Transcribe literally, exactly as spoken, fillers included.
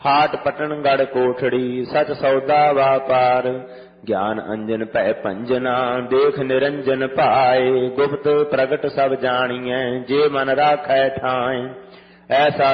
हाट पटनगढ़ कोठड़ी सच सौदा व्यापार। ज्ञान अंजन भय पंजना देख निरंजन पाए। गुप्त प्रगट सब जानिए जे मन राखै ठाए। ऐसा